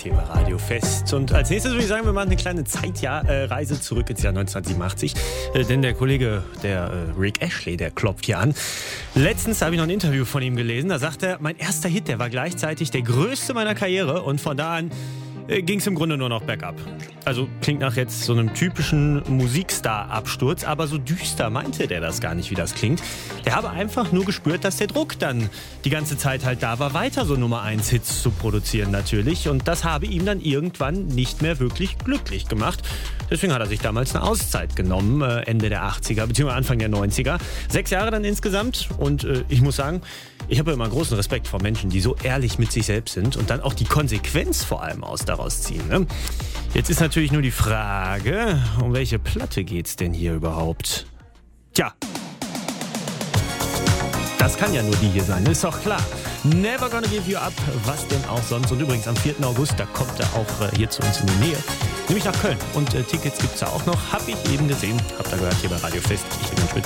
hier bei Radio Fest. Und als nächstes würde ich sagen, wir machen eine kleine Zeitreise zurück ins Jahr 1987. Denn der Kollege, der Rick Ashley, der klopft hier an. Letztens habe ich noch ein Interview von ihm gelesen. Da sagt er, mein erster Hit, der war gleichzeitig der größte meiner Karriere. Und von da an ging es im Grunde nur noch bergab. Also klingt nach jetzt so einem typischen Musikstar-Absturz, aber so düster meinte der das gar nicht, wie das klingt. Der habe einfach nur gespürt, dass der Druck dann die ganze Zeit halt da war, weiter so Nummer-1-Hits zu produzieren natürlich. Und das habe ihm dann irgendwann nicht mehr wirklich glücklich gemacht. Deswegen hat er sich damals eine Auszeit genommen, Ende der 80er bzw. Anfang der 90er. 6 Jahre dann insgesamt und ich muss sagen, ich habe immer großen Respekt vor Menschen, die so ehrlich mit sich selbst sind und dann auch die Konsequenz vor allem daraus ziehen. Ne? Jetzt ist natürlich nur die Frage, um welche Platte geht's denn hier überhaupt? Tja, das kann ja nur die hier sein, ist doch klar. Never Gonna Give You Up, was denn auch sonst. Und übrigens am 4. August, da kommt er auch hier zu uns in die Nähe, nämlich nach Köln. Und Tickets gibt's da auch noch, hab ich eben gesehen, habt ihr gehört hier bei Radio Fest. Ich bin Spitz.